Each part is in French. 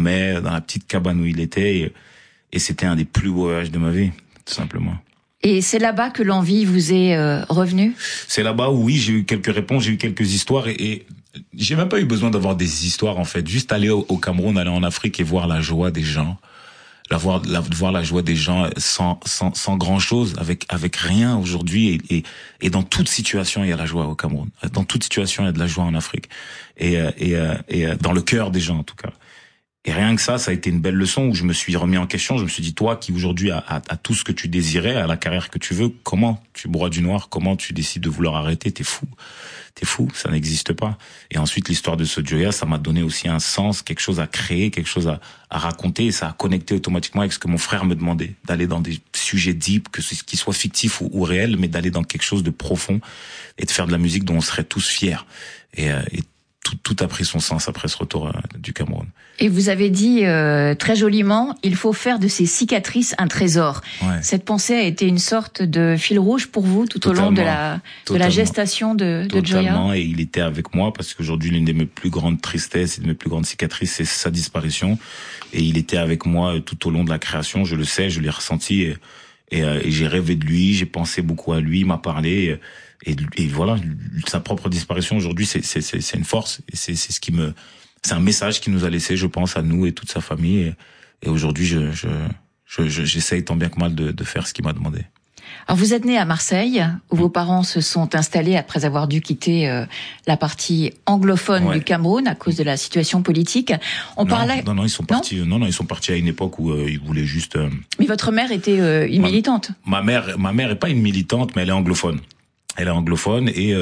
dormait dans la petite cabane où il était et c'était un des plus beaux voyages de ma vie, tout simplement. Et c'est là-bas que l'envie vous est revenue? C'est là-bas où oui, j'ai eu quelques réponses, j'ai eu quelques histoires et j'ai même pas eu besoin d'avoir des histoires en fait. Juste aller au Cameroun, aller en Afrique et voir la joie des gens, voir la joie des gens sans grand chose, avec rien aujourd'hui et dans toute situation il y a la joie au Cameroun. Dans toute situation il y a de la joie en Afrique et dans le cœur des gens en tout cas. Et rien que ça a été une belle leçon où je me suis remis en question. Je me suis dit, toi qui aujourd'hui a tout ce que tu désirais, à la carrière que tu veux, comment tu broies du noir, comment tu décides de vouloir arrêter? T'es fou, ça n'existe pas. Et ensuite, l'histoire de ce Djoya, ça m'a donné aussi un sens, quelque chose à créer, quelque chose à raconter. Et ça a connecté automatiquement avec ce que mon frère me demandait, d'aller dans des sujets deep, qu'ils soient fictifs ou réels, mais d'aller dans quelque chose de profond et de faire de la musique dont on serait tous fiers. Et tout a pris son sens après ce retour du Cameroun. Et vous avez dit très joliment, il faut faire de ces cicatrices un trésor. Ouais. Cette pensée a été une sorte de fil rouge pour vous tout au long de la gestation de Djoya. Totalement, et il était avec moi parce qu'aujourd'hui l'une de mes plus grandes tristesses et de mes plus grandes cicatrices, c'est sa disparition. Et il était avec moi tout au long de la création, je le sais, je l'ai ressenti et j'ai rêvé de lui, j'ai pensé beaucoup à lui, il m'a parlé. Et voilà, sa propre disparition aujourd'hui, c'est une force. Et c'est un message qu'il nous a laissé, je pense, à nous et toute sa famille. Et aujourd'hui, j'essaye tant bien que mal de faire ce qu'il m'a demandé. Alors vous êtes né à Marseille, où vos parents se sont installés après avoir dû quitter la partie anglophone du Cameroun à cause de la situation politique. Non, ils sont partis. Non, ils sont partis à une époque où ils voulaient juste. Mais votre mère était une militante. Ma mère est pas une militante, mais elle est anglophone. Elle est anglophone et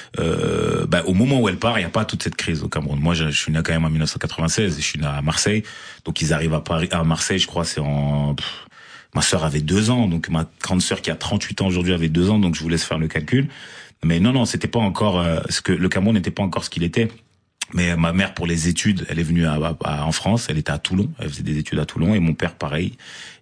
au moment où elle part, il y a pas toute cette crise au Cameroun. Moi, je suis né quand même en 1996, je suis né à Marseille, donc ils arrivent à Marseille, je crois, c'est ma sœur avait 2 ans, donc ma grande sœur qui a 38 ans aujourd'hui avait 2 ans, donc je vous laisse faire le calcul. Mais non, c'était pas encore le Cameroun n'était pas encore ce qu'il était. Mais ma mère, pour les études, elle est venue en France, elle était à Toulon, elle faisait des études à Toulon, et mon père pareil.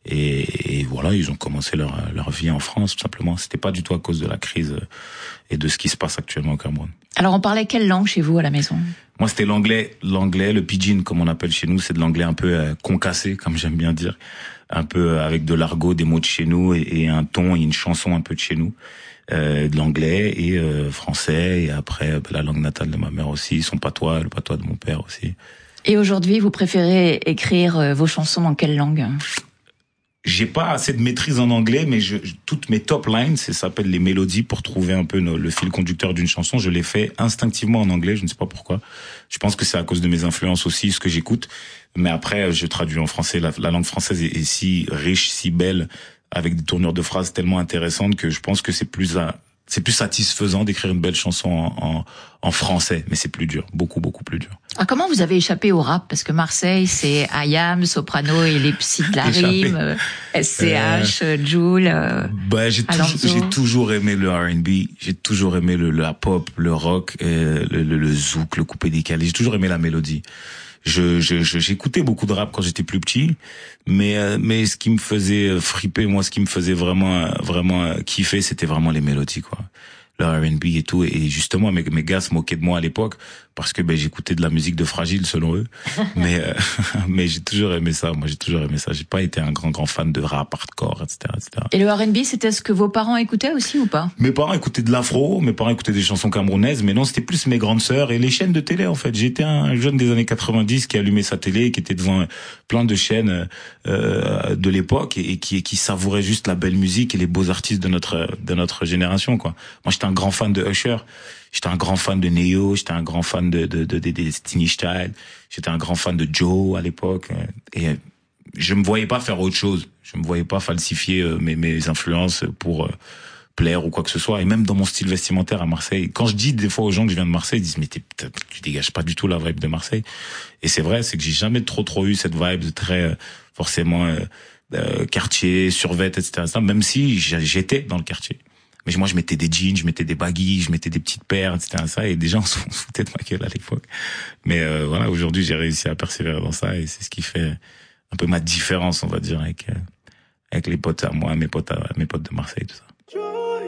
Et voilà, ils ont commencé leur vie en France, tout simplement. C'était pas du tout à cause de la crise et de ce qui se passe actuellement au Cameroun. Alors on parlait quelle langue chez vous à la maison? Moi, c'était l'anglais, le pidgin, comme on appelle chez nous, c'est de l'anglais un peu concassé, comme j'aime bien dire, un peu avec de l'argot, des mots de chez nous et un ton et une chanson un peu de chez nous. De l'anglais et français et après la langue natale de ma mère aussi, son patois, le patois de mon père aussi. Et aujourd'hui, vous préférez écrire vos chansons dans quelle langue? J'ai pas assez de maîtrise en anglais, mais toutes mes top lines, ça s'appelle les mélodies pour trouver un peu le fil conducteur d'une chanson, je les fais instinctivement en anglais, je ne sais pas pourquoi. Je pense que c'est à cause de mes influences aussi, ce que j'écoute. Mais après, je traduis en français. La langue française est si riche, si belle, avec des tournures de phrases tellement intéressantes que je pense que c'est plus satisfaisant d'écrire une belle chanson en français, mais c'est plus dur, beaucoup plus dur. Alors comment vous avez échappé au rap? Parce que Marseille, c'est IAM, Soprano et les psys de la rime, SCH, Jul, j'ai toujours aimé le R&B, j'ai toujours aimé la pop, le rock, le zouk, le coupé décalé, j'ai toujours aimé la mélodie. J'écoutais beaucoup de rap quand j'étais plus petit, mais ce qui me faisait friper, moi, ce qui me faisait vraiment kiffer, c'était vraiment les mélodies, quoi. Le R&B et tout, et justement mes gars se moquaient de moi à l'époque parce que j'écoutais de la musique de Fragile selon eux, mais j'ai toujours aimé ça. Moi, j'ai toujours aimé ça. J'ai pas été un grand fan de rap hardcore, etc. Et le R&B, c'était ce que vos parents écoutaient aussi ou pas? Mes parents écoutaient de l'afro, mes parents écoutaient des chansons camerounaises, mais non, c'était plus mes grandes sœurs et les chaînes de télé en fait. J'étais un jeune des années 90 qui allumait sa télé, qui était devant plein de chaînes de l'époque et qui savourait juste la belle musique et les beaux artistes de notre génération, quoi. Moi, j'étais un grand fan de Usher. J'étais un grand fan de Neo, j'étais un grand fan de Destiny Child, j'étais un grand fan de Joe à l'époque, et je me voyais pas faire autre chose. Je me voyais pas falsifier mes influences pour plaire ou quoi que ce soit. Et même dans mon style vestimentaire à Marseille, quand je dis des fois aux gens que je viens de Marseille, ils disent mais tu dégages pas du tout la vibe de Marseille. Et c'est vrai, c'est que j'ai jamais trop eu cette vibe de très forcément quartier, survêt, etc. Même si j'étais dans le quartier. Mais moi, je mettais des jeans, je mettais des baggies, je mettais des petites paires, etc. Et des gens se foutaient de ma gueule à l'époque. Mais voilà, aujourd'hui, j'ai réussi à persévérer dans ça et c'est ce qui fait un peu ma différence, on va dire, avec les potes à moi, mes potes de Marseille, tout ça.